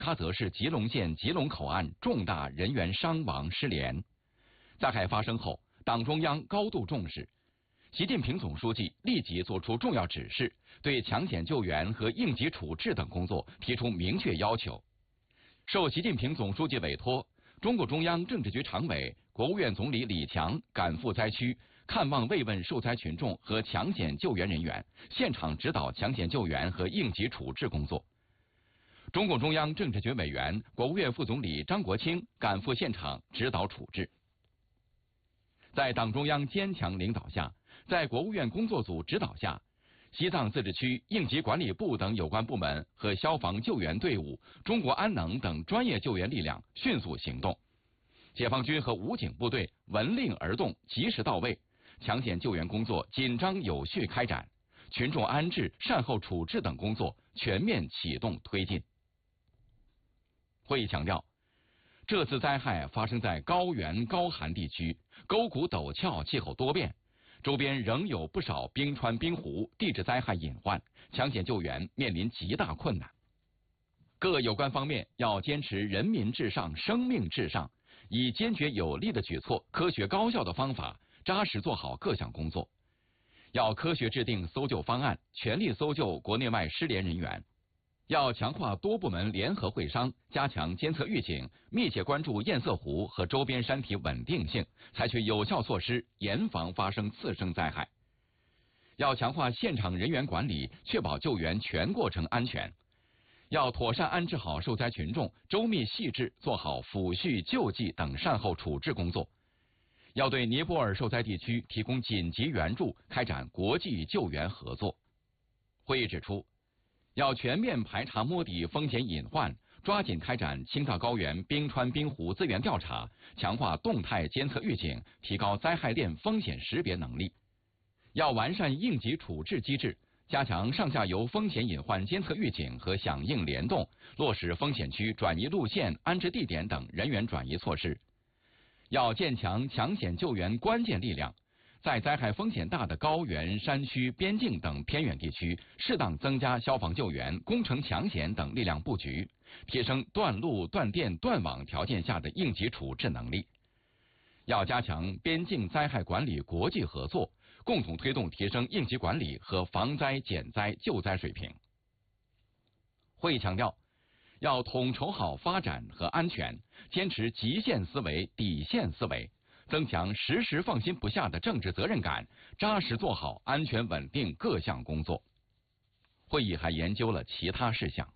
喀则市吉隆县吉隆口岸重大人员伤亡失联。灾害发生后，党中央高度重视，习近平总书记立即作出重要指示，对抢险救援和应急处置等工作提出明确要求。受习近平总书记委托，中共中央政治局常委、国务院总理李强赶赴灾区，看望慰问受灾群众和抢险救援人员，现场指导抢险救援和应急处置工作。中共中央政治局委员、国务院副总理张国清赶赴现场指导处置。在党中央坚强领导下，在国务院工作组指导下，西藏自治区应急管理部等有关部门和消防救援队伍、中国安能等专业救援力量迅速行动，解放军和武警部队闻令而动，及时到位，抢险救援工作紧张有序开展，群众安置、善后处置等工作全面启动推进。会议强调，这次灾害发生在高原高寒地区，沟谷陡峭，气候多变，周边仍有不少冰川冰湖，地质灾害隐患，抢险救援面临极大困难。各有关方面要坚持人民至上、生命至上，以坚决有力的举措、科学高效的方法，扎实做好各项工作。要科学制定搜救方案，全力搜救国内外失联人员。要强化多部门联合会商，加强监测预警，密切关注堰塞湖和周边山体稳定性，采取有效措施，严防发生次生灾害。要强化现场人员管理，确保救援全过程安全。要妥善安置好受灾群众，周密细致做好抚恤、救济等善后处置工作。要对尼泊尔受灾地区提供紧急援助，开展国际救援合作。会议指出，要全面排查摸底风险隐患，抓紧开展青藏高原冰川冰湖资源调查，强化动态监测预警，提高灾害链风险识别能力。要完善应急处置机制，加强上下游风险隐患监测预警和响应联动，落实风险区转移路线、安置地点等人员转移措施。要建强抢险救援关键力量，在灾害风险大的高原、山区、边境等偏远地区，适当增加消防救援、工程抢险等力量布局，提升断路、断电、断网条件下的应急处置能力。要加强边境灾害管理国际合作，共同推动提升应急管理和防灾减灾救灾水平。会议强调，要统筹好发展和安全，坚持极限思维、底线思维，增强时时放心不下的政治责任感，扎实做好安全稳定各项工作。会议还研究了其他事项。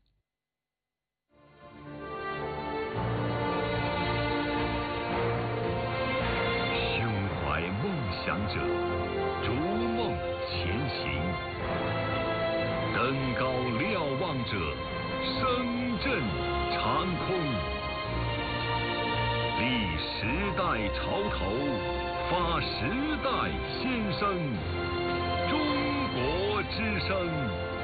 胸怀梦想者，逐梦前行；登高瞭望者，声震长空。立时代潮头，发时代先声，中国之声。